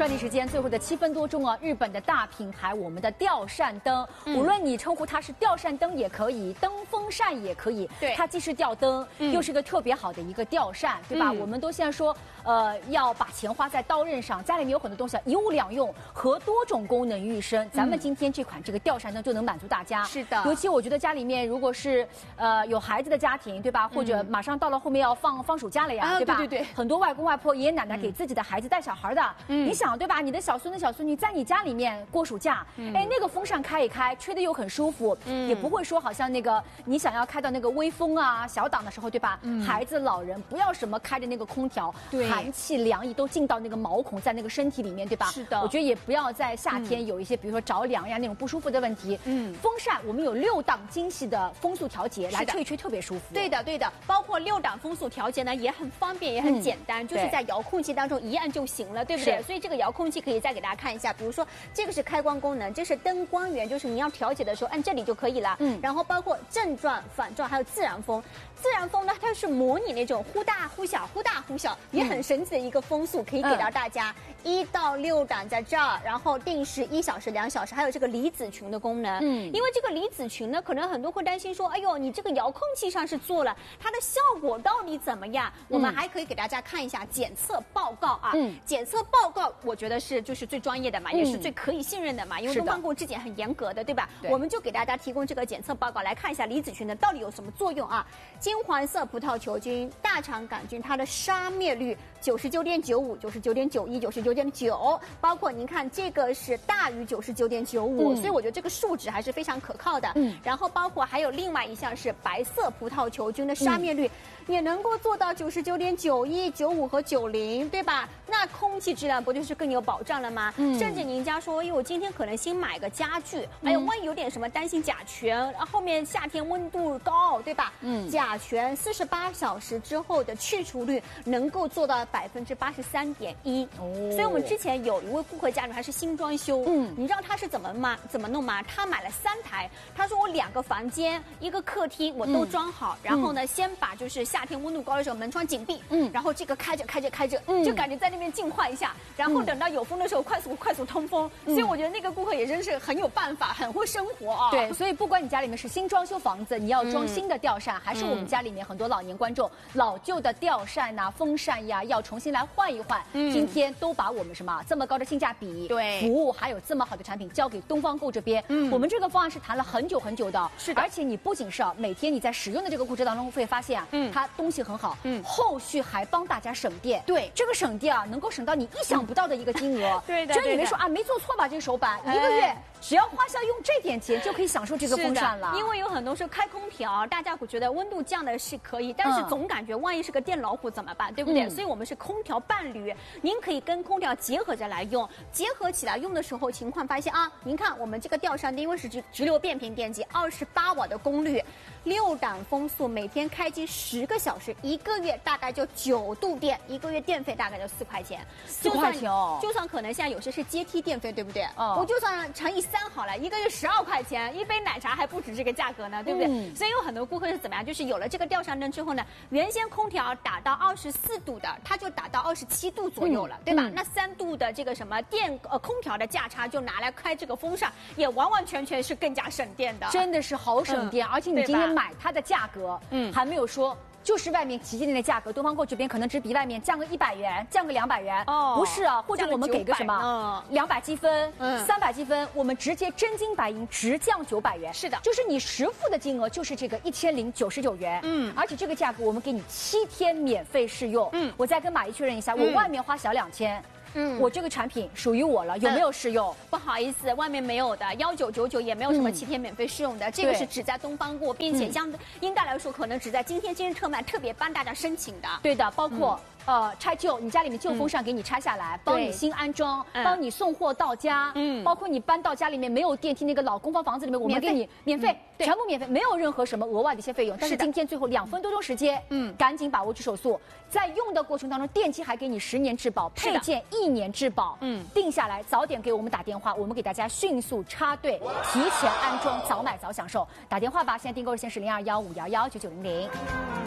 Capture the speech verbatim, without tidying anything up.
抓紧时间，最后的七分多钟啊！日本的大品牌，我们的吊扇灯，嗯、无论你称呼它是吊扇灯也可以，灯风扇也可以， 对， 它既是吊灯，嗯、又是个特别好的一个吊扇，对吧？嗯、我们都现在说，呃，要把钱花在刀刃上，家里面有很多东西一物两用，和多种功能于一身。咱们今天这款这个吊扇灯就能满足大家。 是的， 尤其我觉得家里面如果是呃有孩子的家庭，对吧？或者马上到了后面要放放暑假了呀， 啊、 对吧？ 对对对， 很多外公外婆、爷爷奶奶给自己的孩子带小孩的，嗯，你想对吧？你的小孙子、小孙女在你家里面过暑假，嗯、哎，那个风扇开一开，吹得又很舒服，嗯，也不会说好像那个你想要开到那个微风啊、小档的时候，对吧？嗯，孩子、老人不要什么开着那个空调，对，寒气、凉意都进到那个毛孔，在那个身体里面，对吧？ 是的， 我觉得也不要在夏天有一些，比如说着凉呀那种不舒服的问题。嗯，风扇我们有六档精细的风速调节，来吹一吹特别舒服。 对的，对的，包括六档风速调节呢，也很方便，也很简单，嗯、就是在遥控器当中一按就行了，对不对？所以这个遥控器可以再给大家看一下，比如说这个是开关功能，这是灯光源，就是你要调节的时候按这里就可以了。嗯，然后包括正转、反转，还有自然风。自然风呢，它是模拟那种忽大忽小、忽大忽小，也很神奇的一个风速，可以给到大家。一、嗯、到六档在这儿，然后定时一小时、两小时，还有这个离子群的功能。嗯，因为这个离子群呢，可能很多会担心说，哎呦，你这个遥控器上是做了，它的效果到底怎么样？嗯、我们还可以给大家看一下检测报告啊。嗯，检测报告我觉得是就是最专业的嘛，嗯、也是最可以信任的嘛，因为东方过质检很严格的，对吧？对，我们就给大家提供这个检测报告，来看一下离子群的到底有什么作用啊？金黄色葡萄球菌、大肠杆菌，它的杀灭率九十九点九五、九十九点九一、九十九点九，包括您看这个是大于九十九点九五，所以我觉得这个数值还是非常可靠的。嗯，然后包括还有另外一项是白色葡萄球菌的杀灭率，嗯、也能够做到九十九点九一、九五和九零，对吧？那空气质量不就是更有保障了吗？嗯，甚至您家说，因为我今天可能新买个家具，哎呀，万一有点什么担心甲醛，后面夏天温度高，对吧？嗯，甲醛四十八小时之后的去除率能够做到百分之八十三点一。哦，所以我们之前有一位顾客家里还是新装修，嗯，你知道他是怎么吗？怎么弄吗？他买了三台，他说我两个房间一个客厅我都装好，嗯、然后呢，先把就是夏天温度高的时候门窗紧闭，嗯，然后这个开着开着开着，嗯，就感觉在那边净化一下，然后等到有风的时候快速快速通风。嗯、所以我觉得那个顾客也真是很有办法，很会生活啊。 对，所以不管你家里面是新装修房子，你要装新的吊扇，嗯、还是我们家里面很多老年观众老旧的吊扇呐、啊、风扇呀，要重新来换一换。嗯，今天都把我们什么这么高的性价比、 对服务，还有这么好的产品交给东方购这边。嗯，我们这个方案是谈了很久很久的， 是的。 而且你不仅是每天你在使用的这个过程当中会发现啊，嗯，它东西很好，嗯，后续还帮大家省电。 对， 这个省电啊，能够省到你意想不到的一个金额。 对的， 真以为说啊没做错吧？这个手板一个月。只要花销用这点钱就可以享受这个风扇了。 因为有很多时候开空调，大家会觉得温度降的是可以，但是总感觉万一是个电老虎怎么办，对不对？嗯、所以我们是空调伴侣，您可以跟空调结合着来用，结合起来用的时候，情况发现啊，您看我们这个吊扇因为是直直流变频电机，二十八瓦的功率，六档风速，每天开机十个小时，一个月大概就九度电，一个月电费大概就四块钱， 四块钱哦。 就算可能现在有些是阶梯电费，对不对？哦，我就算乘以三好了，一个月十二块钱，一杯奶茶还不止这个价格呢，对不对？嗯、所以有很多顾客是怎么样？就是有了这个吊扇灯之后呢，原先空调打到二十四度的，它就打到二十七度左右了，嗯、对吧？嗯、那三度的这个什么电呃空调的价差就拿来开这个风扇，也完完全全是更加省电的， 真的是好省电。嗯、而且你今天买它的价格，嗯，还没有说。就是外面旗舰店的价格，东方购这边可能只比外面降个一百元，降个两百元。哦，不是啊，或者我们给个什么两百积分，嗯，三百积分，我们直接真金白银直降九百元。 是的， 就是你实付的金额就是这个一千零九十九元。嗯，而且这个价格我们给你七天免费试用。嗯，我再跟马姨确认一下，我外面花小两千。嗯，我这个产品属于我了，有没有试用？ 嗯、不好意思，外面没有的，幺九九九也没有什么七天免费试用的，嗯、这个是只在东方过，并且相应该来说可能只在今天今日特卖特别帮大家申请的。 对的，包括。嗯呃，拆旧，你家里面旧风扇给你拆下来，帮你新安装，帮你送货到家，嗯，包括你搬到家里面没有电梯那个老公房房子里面，我们给你免费，全部免费，没有任何什么额外的一些费用。但是今天最后两分多钟时间，嗯，赶紧把握住手速，在用的过程当中，电器还给你十年质保，配件一年质保，嗯，定下来早点给我们打电话，我们给大家迅速插队，提前安装，早买早享受。打电话吧，现在订购热线是零二幺五幺幺九九零零。